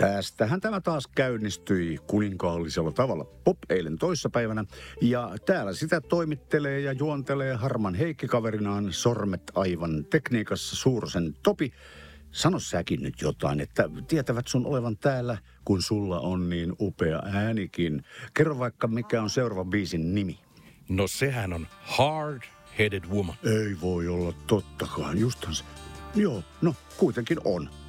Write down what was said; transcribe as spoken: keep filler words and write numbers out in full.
Tästähän tämä taas käynnistyi kuninkaallisella tavalla pop eilen toissapäivänä. Ja täällä sitä toimittelee ja juontelee Harman Heikki kaverinaan sormet aivan tekniikassa Suursen Topi. Sano säkin nyt jotain, että tietävät sun olevan täällä, kun sulla on niin upea äänikin. Kerro vaikka, mikä on seuraavan biisin nimi. No sehän on Hard-Headed Woman. Ei voi olla tottakaan, justhan se. Joo, no kuitenkin on.